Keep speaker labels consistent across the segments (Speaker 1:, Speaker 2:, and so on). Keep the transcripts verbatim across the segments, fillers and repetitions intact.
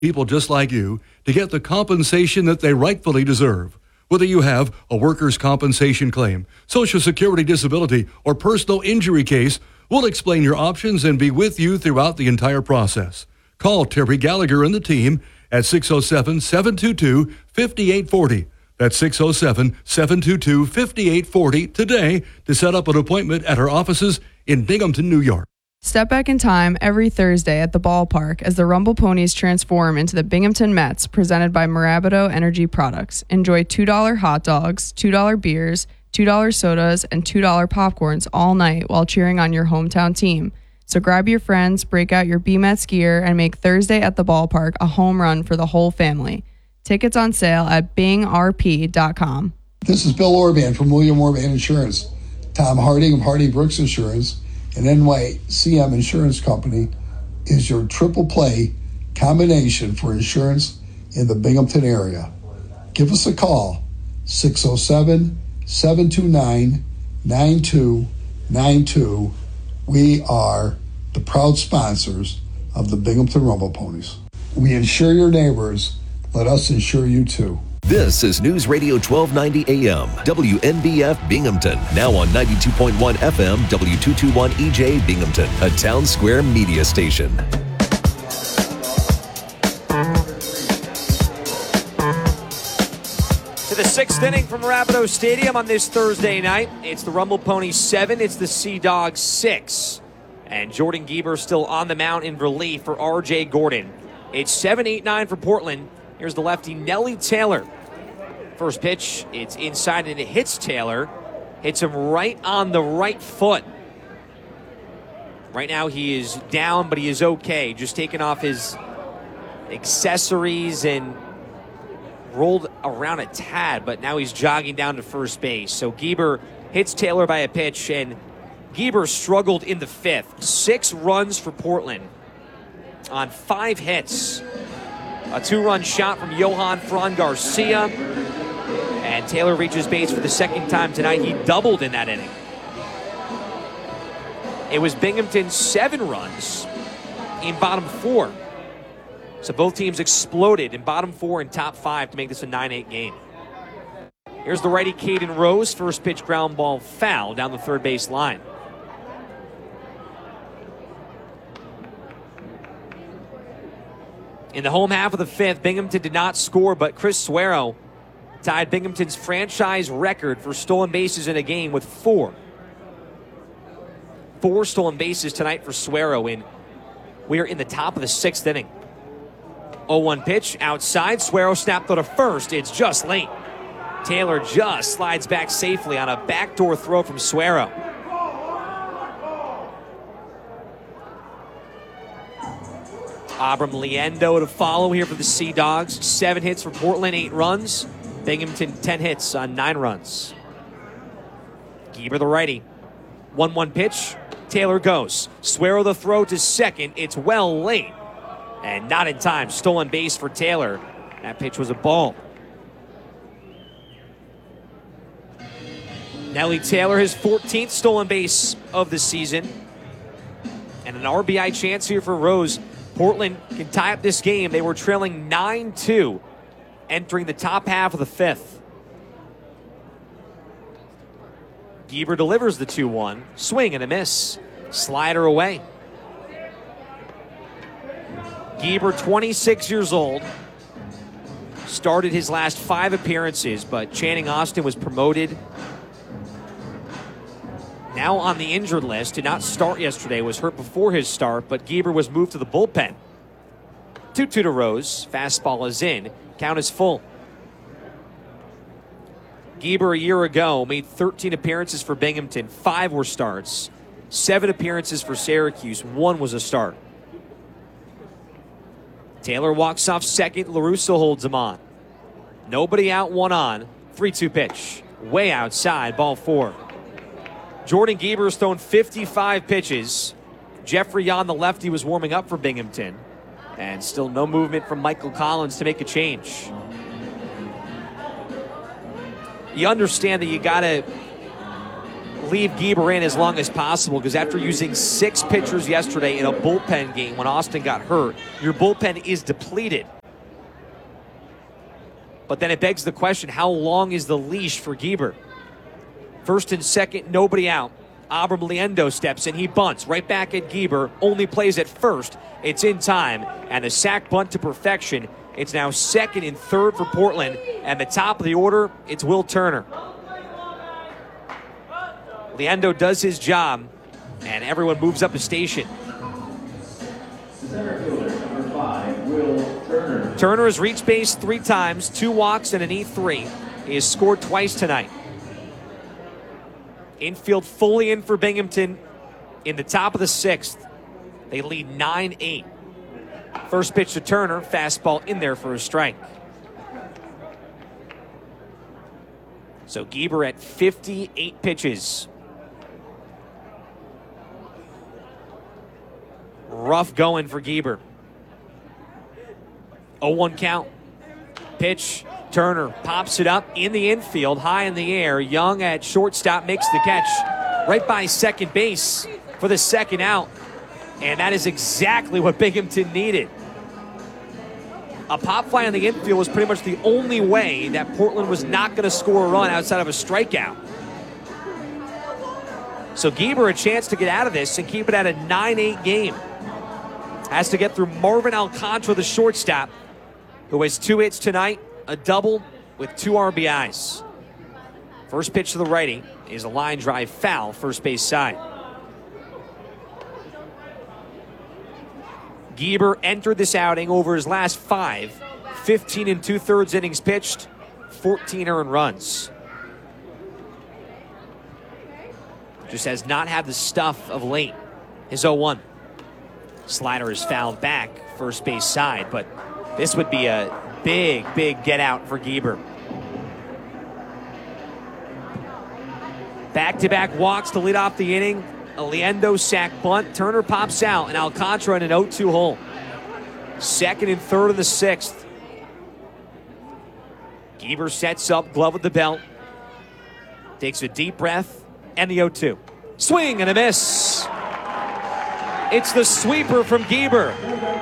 Speaker 1: people just like you to get the compensation that they rightfully deserve. Whether you have a workers' compensation claim, Social Security disability, or personal injury case, we'll explain your options and be with you throughout the entire process. Call Terry Gallagher and the team at six oh seven, seven two two, five eight four oh. That's six oh seven, seven two two, five eight four oh today to set up an appointment at our offices in Binghamton, New York.
Speaker 2: Step back in time every Thursday at the ballpark as the Rumble Ponies transform into the Binghamton Mets, presented by Mirabito Energy Products. Enjoy two dollar hot dogs, two dollar beers, two dollar sodas, and two dollar popcorns all night while cheering on your hometown team. So grab your friends, break out your B-Mets gear, and make Thursday at the ballpark a home run for the whole family. Tickets on sale at bing r p dot com.
Speaker 3: This is Bill Orban from William Orban Insurance. Tom Harding of Harding Brooks Insurance and N Y C M Insurance Company is your triple play combination for insurance in the Binghamton area. Give us a call, six oh seven, seven two nine, nine two nine two. We are the proud sponsors of the Binghamton Rumble Ponies. We insure your neighbors. Let us insure you too.
Speaker 4: This is News Radio twelve ninety A M, W N B F Binghamton, now on ninety-two point one F M, W two twenty-one E J Binghamton, a Town Square media station.
Speaker 5: To the sixth inning from Rapido Stadium on this Thursday night. It's the Rumble Ponies seven, it's the Sea Dogs six. And Jordan Gieber still on the mound in relief for R J Gordon. It's seven eight nine for Portland. Here's the lefty, Nelly Taylor. First pitch, it's inside and it hits Taylor. Hits him right on the right foot. Right now he is down, but he is okay. Just taking off his accessories and rolled around a tad, but now he's jogging down to first base. So Gieber hits Taylor by a pitch, and Gieber struggled in the fifth. Six runs for Portland on five hits. A two-run shot from Johan Fran Garcia. And Taylor reaches base for the second time tonight. He doubled in that inning. It was Binghamton's seven runs in bottom four. So both teams exploded in bottom four and top five to make this a nine eight game. Here's the righty, Caden Rose. First pitch ground ball foul down the third base line. In the home half of the fifth, Binghamton did not score, but Chris Suero tied Binghamton's franchise record for stolen bases in a game with four. Four stolen bases tonight for Suero, and we are in the top of the sixth inning. oh one pitch, outside, Suero snapped to first. It's just late. Taylor just slides back safely on a backdoor throw from Suero. Abram Liendo to follow here for the Sea Dogs. Seven hits for Portland, eight runs. Binghamton, ten hits on nine runs. Gieber the righty. one one pitch. Taylor goes. Suero the throw to second. It's well late. And not in time. Stolen base for Taylor. That pitch was a ball. Nelly Taylor, his fourteenth stolen base of the season. And an R B I chance here for Rose. Portland can tie up this game. They were trailing nine two entering the top half of the fifth. Gieber delivers the two one. Swing and a miss. Slider away. Gieber, twenty-six years old. Started his last five appearances, but Channing Austin was promoted. Now on the injured list, did not start yesterday, was hurt before his start, but Gieber was moved to the bullpen. two two to Rose. Fastball is in. Count is full. Gieber a year ago made thirteen appearances for Binghamton. Five were starts. Seven appearances for Syracuse. One was a start. Taylor walks off second. LaRusso holds him on. Nobody out, one on. three two pitch. Way outside, ball four. Jordan Gieber has thrown fifty-five pitches. Jeffrey Yon, the lefty, was warming up for Binghamton. And still no movement from Michael Collins to make a change. You understand that you got to leave Gieber in as long as possible, because after using six pitchers yesterday in a bullpen game when Austin got hurt, your bullpen is depleted. But then it begs the question, how long is the leash for Gieber? First and second, nobody out. Abram Liendo steps in. He bunts right back at Gieber. Only plays at first. It's in time. And the sack bunt to perfection. It's now second and third for Portland. And the top of the order, it's Will Turner. Liendo does his job, and everyone moves up a station.
Speaker 6: Center fielder, number five, Will Turner.
Speaker 5: Turner has reached base three times, two walks and an E three. He has scored twice tonight. Infield fully in for Binghamton in the top of the sixth. They lead nine eight. First pitch to Turner, fastball in there for a strike. So Gieber at fifty-eight pitches. Rough going for Gieber. oh one count. Pitch. Turner pops it up in the infield, high in the air. Young at shortstop makes the catch right by second base for the second out. And that is exactly what Binghamton needed. A pop fly in the infield was pretty much the only way that Portland was not going to score a run outside of a strikeout. So Gieber a chance to get out of this and keep it at a nine eight game. Has to get through Marvin Alcantara, the shortstop, who has two hits tonight, a double with two R B Is. First pitch to the righty is a line drive foul, first base side. Gieber entered this outing over his last five, fifteen and two-thirds innings pitched, fourteen earned runs. Just has not had the stuff of late. His oh one. Slider is fouled back, first base side, but this would be a big, big get out for Gieber. Back-to-back walks to lead off the inning. A Liendo sack bunt. Turner pops out, and Alcantara in an oh two hole. Second and third of the sixth. Gieber sets up, glove with the belt. Takes a deep breath, and the oh two. Swing and a miss. It's the sweeper from Gieber.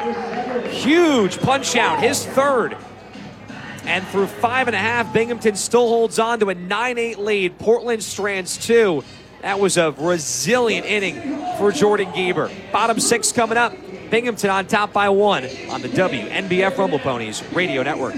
Speaker 5: Huge punch out, his third. And through five and a half, Binghamton still holds on to a nine eight lead. Portland strands two. That was a resilient inning for Jordan Gieber. Bottom six coming up. Binghamton on top by one on the W N B F Rumble Ponies Radio Network.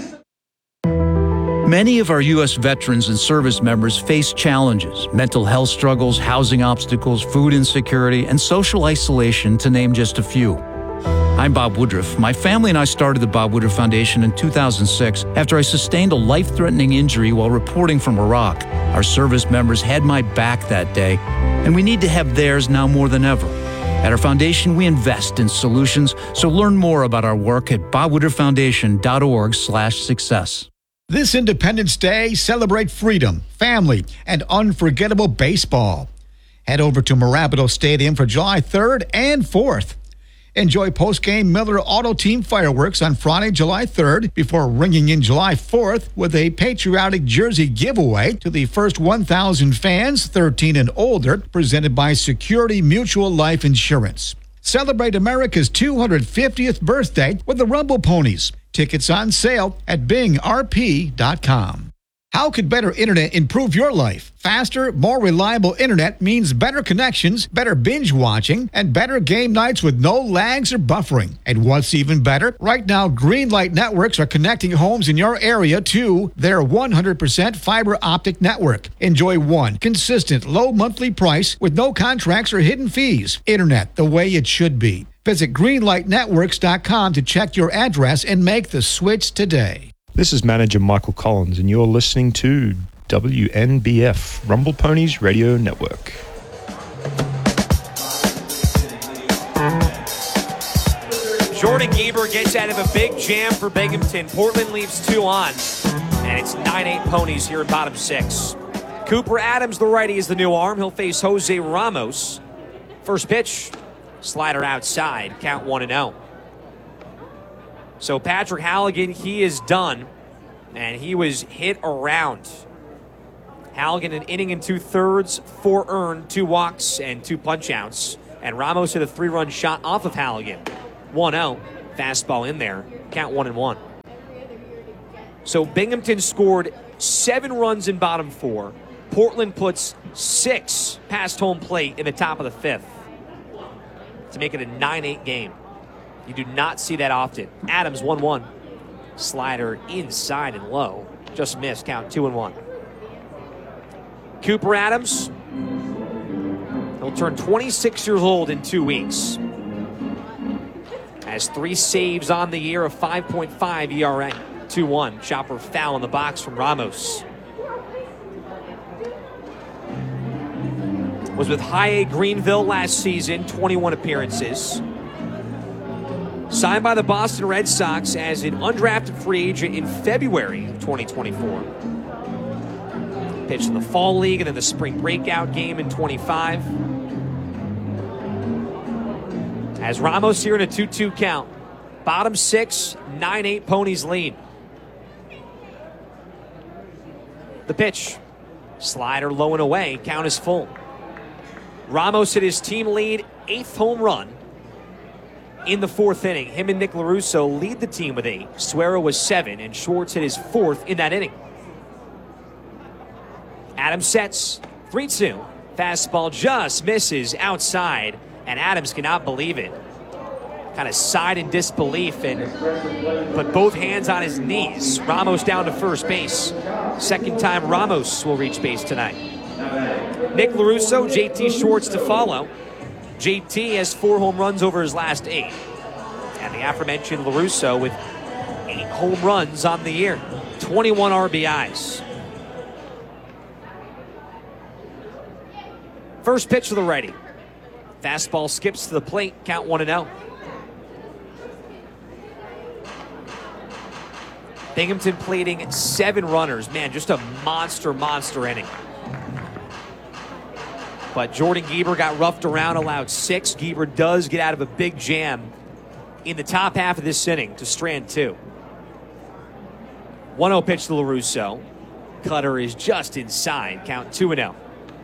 Speaker 7: Many of our U S veterans and service members face challenges, mental health struggles, housing obstacles, food insecurity, and social isolation, to name just a few. I'm Bob Woodruff. My family and I started the Bob Woodruff Foundation in two thousand six after I sustained a life-threatening injury while reporting from Iraq. Our service members had my back that day, and we need to have theirs now more than ever. At our foundation, we invest in solutions, so learn more about our work at bob woodruff foundation dot org slash success.
Speaker 8: This Independence Day, celebrate freedom, family, and unforgettable baseball. Head over to Marabito Stadium for July third and fourth. Enjoy post-game Miller Auto Team fireworks on Friday, July third, before ringing in July fourth with a patriotic jersey giveaway to the first one thousand fans, thirteen and older, presented by Security Mutual Life Insurance. Celebrate America's two hundred fiftieth birthday with the Rumble Ponies. Tickets on sale at bing r p dot com. How could better internet improve your life? Faster, more reliable internet means better connections, better binge watching, and better game nights with no lags or buffering. And what's even better? Right now, Greenlight Networks are connecting homes in your area to their one hundred percent fiber optic network. Enjoy one consistent low monthly price with no contracts or hidden fees. Internet the way it should be. Visit greenlight networks dot com to check your address and make the switch today.
Speaker 9: This is manager Michael Collins, and you're listening to W N B F, Rumble Ponies Radio Network.
Speaker 5: Jordan Gieber gets out of a big jam for Binghamton. Portland leaves two on, and it's nine eight Ponies here in bottom six. Cooper Adams, the righty, is the new arm. He'll face Jose Ramos. First pitch, slider outside, count one and oh. So Patrick Halligan, he is done, and he was hit around. Halligan an inning and two-thirds, four earned, two walks, and two punch-outs. And Ramos hit a three-run shot off of Halligan. one oh, fastball in there, count one and one. So Binghamton scored seven runs in bottom four. Portland puts six past home plate in the top of the fifth to make it a nine eight game. You do not see that often. Adams one one. Slider inside and low. Just missed, count two and one. Cooper Adams, he'll turn twenty-six years old in two weeks. Has three saves on the year, a five point five E R A. two one. Chopper foul in the box from Ramos. Was with High A Greenville last season, twenty-one appearances. Signed by the Boston Red Sox as an undrafted free agent in February of twenty twenty-four. Pitched in the Fall League and then the Spring Breakout game in twenty-five. As Ramos here in a two two count. Bottom six, nine eight Ponies lead. The pitch. Slider low and away, count is full. Ramos hit his team lead, eighth home run in the fourth inning. Him and Nick LaRusso lead the team with eight. Suero was seven, and Schwartz hit his fourth in that inning. Adams sets, three two. Fastball just misses outside, and Adams cannot believe it. Kind of sighed in disbelief and put both hands on his knees. Ramos down to first base. Second time Ramos will reach base tonight. Nick LaRusso, J T Schwartz to follow. J T has four home runs over his last eight. And the aforementioned LaRusso with eight home runs on the year. twenty-one R B Is. First pitch to the righty. Fastball skips to the plate, count one and oh. Binghamton plating seven runners. Man, just a monster, monster inning. But Jordan Gieber got roughed around, allowed six. Gieber does get out of a big jam in the top half of this inning to strand two. one oh pitch to LaRusso. Cutter is just inside, count two and oh.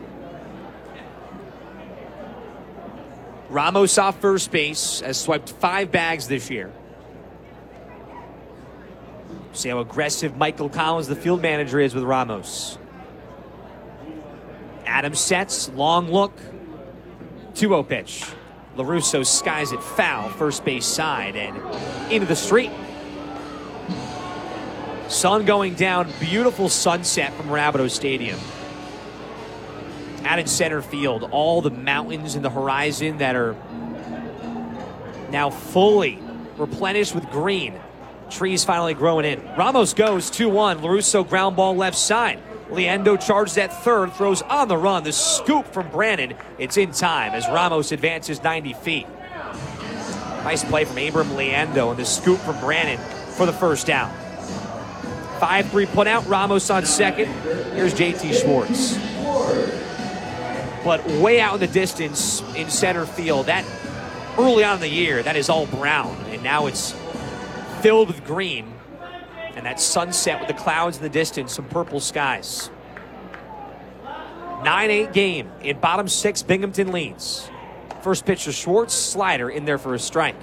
Speaker 5: Ramos off first base, has swiped five bags this year. See how aggressive Michael Collins, the field manager, is with Ramos. Adams sets, long look, two oh pitch. LaRusso skies it foul, first base side, and into the street. Sun going down, beautiful sunset from Rapido Stadium. Out in center field, all the mountains in the horizon that are now fully replenished with green. Trees finally growing in. Ramos goes two one. LaRusso ground ball left side. Leando charges at third, throws on the run. The scoop from Brannon. It's in time as Ramos advances ninety feet. Nice play from Abram Leando and the scoop from Brannon for the first down. five three put out. Ramos on second. Here's J T Schwartz. But way out in the distance in center field, that early on in the year, that is all brown. And now it's filled with green. And that sunset with the clouds in the distance, some purple skies. nine eight game. In bottom six, Binghamton leads. First pitch to Schwartz, slider in there for a strike.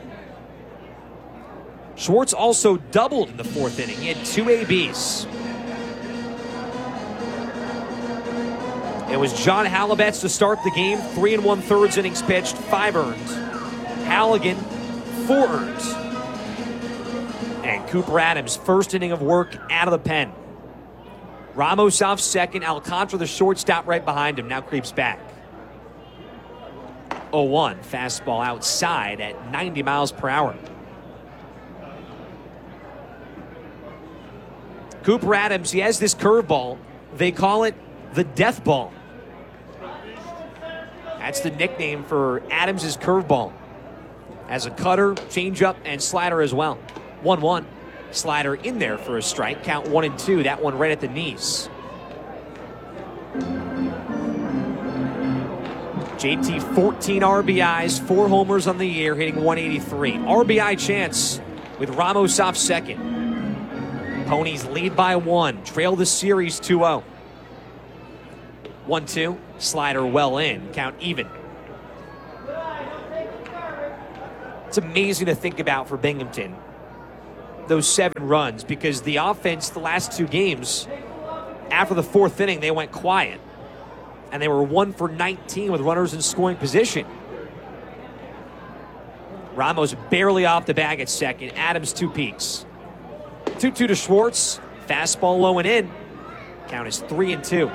Speaker 5: Schwartz also doubled in the fourth inning. He had two A Bs. It was John Halibets to start the game. Three and one thirds innings pitched, five earned. Halligan, four earned. And Cooper Adams, first inning of work out of the pen. Ramos off second. Alcantara, the shortstop, right behind him, now creeps back. oh one, fastball outside at ninety miles per hour. Cooper Adams, he has this curveball. They call it the death ball. That's the nickname for Adams' curveball. As a cutter, changeup, and slider as well. one one. Slider in there for a strike. Count one and two. That one right at the knees. J T, fourteen R B Is, four homers on the year, hitting one eighty-three. R B I chance with Ramos off second. Ponies lead by one. Trail the series two oh. one two, slider well in, count even. It's amazing to think about for Binghamton, those seven runs, because the offense the last two games, after the fourth inning, they went quiet. And they were one for nineteen with runners in scoring position. Ramos barely off the bag at second. Adams two peaks. two two to Schwartz. Fastball low and in. Count is three and two.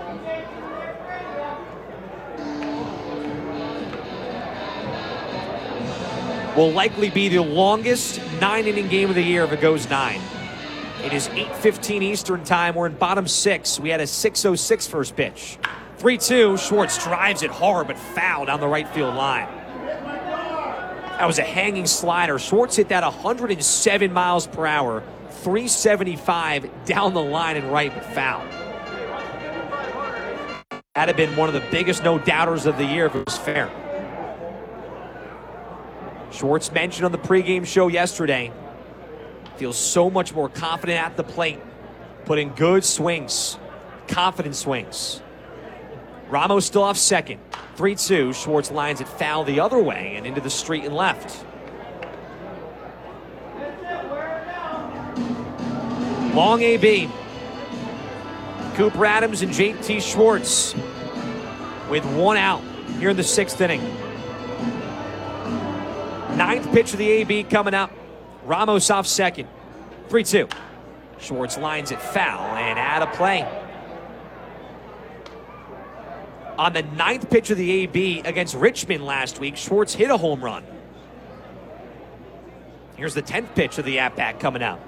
Speaker 5: Will likely be the longest nine-inning game of the year if it goes nine. It is eight fifteen Eastern time. We're in bottom six. We had a six oh six first pitch. three two. Schwartz drives it hard but foul down the right field line. That was a hanging slider. Schwartz hit that one hundred seven miles per hour. three seventy-five down the line and right, but foul. That'd have been one of the biggest no-doubters of the year if it was fair. Schwartz mentioned on the pregame show yesterday, feels so much more confident at the plate, putting good swings, confident swings. Ramos still off second. three two. Schwartz lines it foul the other way and into the street and left. Long A B. Cooper Adams and J T Schwartz with one out here in the sixth inning. Ninth pitch of the A B coming up. Ramos off second. three two. Schwartz lines it foul and out of play. On the ninth pitch of the A B against Richmond last week, Schwartz hit a home run. Here's the tenth pitch of the at-bat coming out.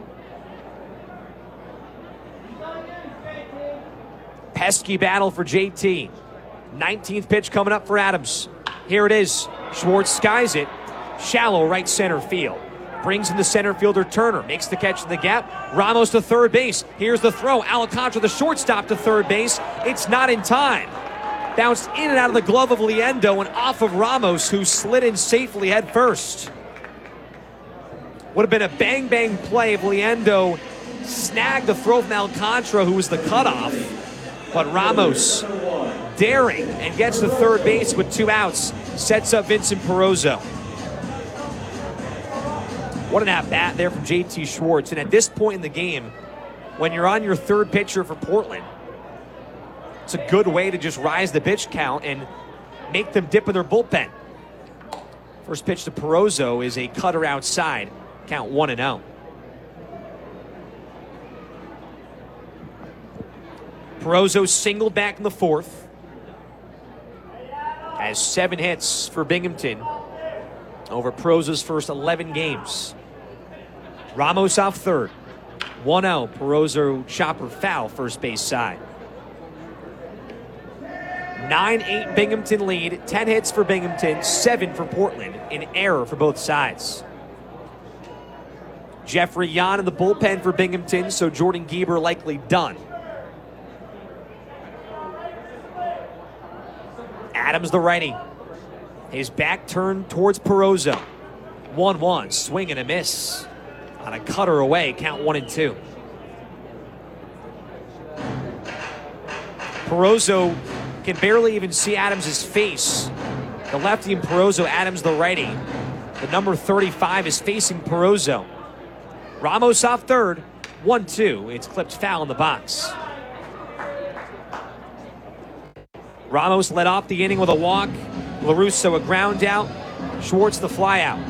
Speaker 5: Pesky battle for J T. nineteenth pitch coming up for Adams. Here it is. Schwartz skies it. Shallow right center field. Brings in the center fielder Turner. Makes the catch in the gap. Ramos to third base. Here's the throw. Alcantara, the shortstop, to third base. It's not in time. Bounced in and out of the glove of Liendo and off of Ramos, who slid in safely head first. Would have been a bang-bang play if Liendo snagged the throw from Alcantara, who was the cutoff. But Ramos, daring, and gets to third base with two outs, sets up Vincent Perozzo. What an at-bat there from J T Schwartz. And at this point in the game, when you're on your third pitcher for Portland, it's a good way to just rise the pitch count and make them dip in their bullpen. First pitch to Perozzo is a cutter outside. Count one and oh. Perozzo singled back in the fourth. Has seven hits for Binghamton over Perozzo's first eleven games. Ramos off third. one oh. Perozzo chopper foul first base side. nine eight Binghamton lead. ten hits for Binghamton. seven for Portland. An error for both sides. Jeffrey Yan in the bullpen for Binghamton, so Jordan Gieber likely done. Adams the righty. His back turned towards Perozzo. one one. Swing and a miss. On a cutter away. Count one and two. Perozzo can barely even see Adams' face. The lefty in Perozzo, Adams the righty. The number thirty-five is facing Perozzo. Ramos off third. one two. It's clipped foul in the box. Ramos led off the inning with a walk. LaRusso a ground out. Schwartz the fly out.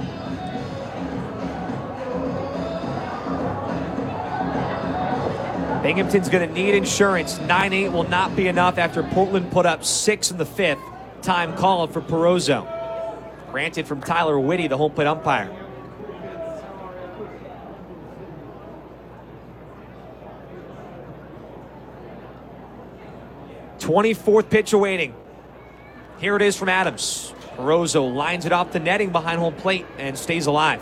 Speaker 5: Binghamton's going to need insurance. nine eight will not be enough after Portland put up six in the fifth. Time called for Perozzo. Granted from Tyler Whitty, the home plate umpire. twenty-fourth pitch awaiting. Here it is from Adams. Perozzo lines it off the netting behind home plate and stays alive.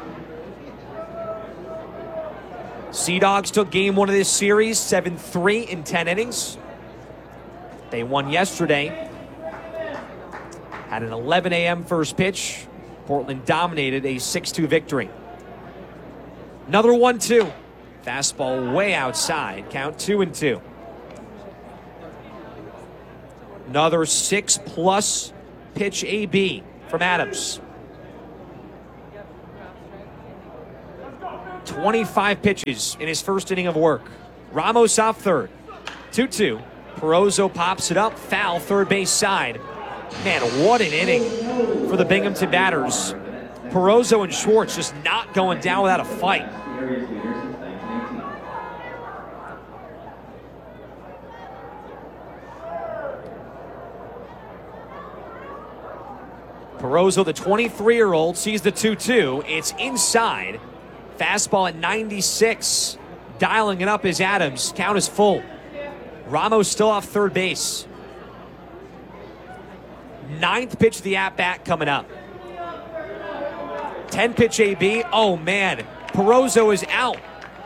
Speaker 5: Sea Dogs took game one of this series, seven three in ten innings. They won yesterday. Had an eleven a.m. first pitch. Portland dominated a six two victory. Another one two. Fastball way outside. Count two and two. Another six-plus pitch A B from Adams. twenty-five pitches in his first inning of work. Ramos off third. two two. Perozzo pops it up. Foul, third base side. Man, what an inning for the Binghamton batters. Perozzo and Schwartz just not going down without a fight. Perozzo, the twenty-three-year-old, sees the two two. It's inside. Fastball at ninety-six. Dialing it up is Adams. Count is full. Ramos still off third base. Ninth pitch of the at-bat coming up. ten pitch A B. Oh, man. Perozzo is out.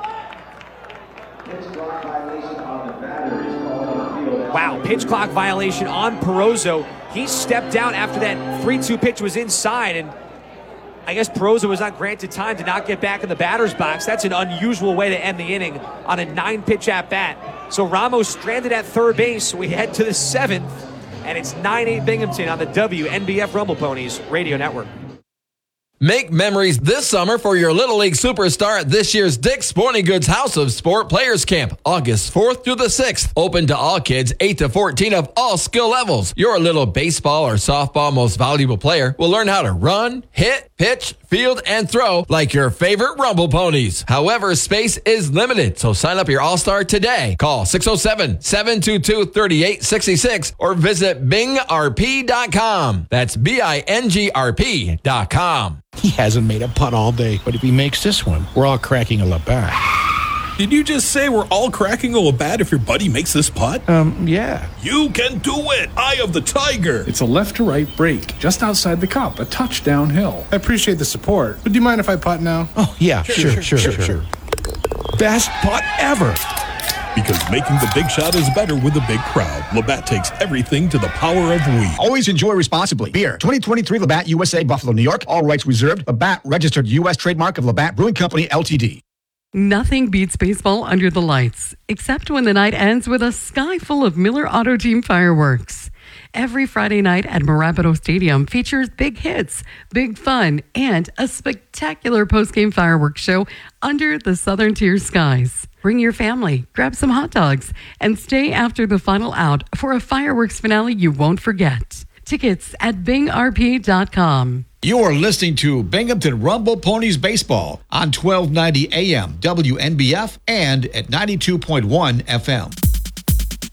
Speaker 5: Wow, pitch clock violation on Perozzo. He stepped out after that three two pitch was inside, and I guess Perozzo was not granted time to not get back in the batter's box. That's an unusual way to end the inning on a nine-pitch at-bat. So Ramos stranded at third base. We head to the seventh, and it's nine eight Binghamton on the W N B F Rumble Ponies Radio Network.
Speaker 10: Make memories this summer for your Little League superstar at this year's Dick's Sporting Goods House of Sport Players Camp, August fourth through the sixth. Open to all kids eight to fourteen of all skill levels. Your little baseball or softball most valuable player will learn how to run, hit, pitch, field, and throw like your favorite Rumble Ponies. However, space is limited, so sign up your All-Star today. Call six oh seven, seven two two, three eight six six or visit bing r p dot com. That's B I N G R P dot com.
Speaker 11: He hasn't made a putt all day, but if he makes this one, we're all cracking a Labatt.
Speaker 12: Did you just say we're all cracking a Labatt if your buddy makes this putt?
Speaker 11: Um, yeah.
Speaker 12: You can do it! Eye of the Tiger!
Speaker 13: It's a left to right break, just outside the cup, a touch downhill. I appreciate the support, but do you mind if I putt now?
Speaker 11: Oh, yeah, sure, sure, sure, sure. sure, sure.
Speaker 12: Best putt ever! Because making the big shot is better with a big crowd. Labatt takes everything to the power of we.
Speaker 8: Always enjoy responsibly. Beer. twenty twenty-three Labatt U S A, Buffalo, New York. All rights reserved. Labatt, registered U S trademark of Labatt Brewing Company, L T D.
Speaker 14: Nothing beats baseball under the lights, except when the night ends with a sky full of Miller Auto Team fireworks. Every Friday night at Marabato Stadium features big hits, big fun, and a spectacular post-game fireworks show under the Southern Tier skies. Bring your family, grab some hot dogs, and stay after the final out for a fireworks finale you won't forget. Tickets at bing r p dot com.
Speaker 8: You are listening to Binghamton Rumble Ponies Baseball on twelve ninety A M W N B F and at ninety-two point one F M.